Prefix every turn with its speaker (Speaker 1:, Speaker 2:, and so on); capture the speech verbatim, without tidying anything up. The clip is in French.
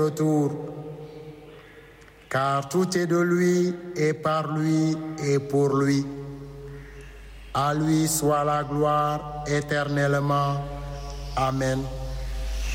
Speaker 1: retour. Car tout est de lui, et par lui, et pour lui. À lui soit la gloire éternellement. Amen.